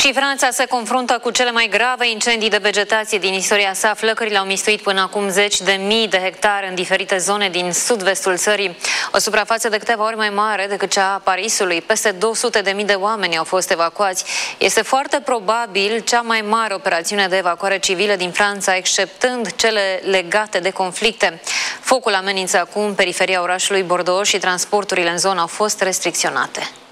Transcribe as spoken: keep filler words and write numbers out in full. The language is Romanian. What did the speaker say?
Și Franța se confruntă cu cele mai grave incendii de vegetație din istoria sa. Flăcările au mistuit până acum zeci de mii de hectare în diferite zone din sud-vestul țării. O suprafață de câteva ori mai mare decât cea a Parisului. Peste două sute de mii de oameni au fost evacuați. Este foarte probabil cea mai mare operațiune de evacuare civilă din Franța, exceptând cele legate de conflicte. Focul amenință acum periferia orașului Bordeaux și transporturile în zonă au fost restricționate.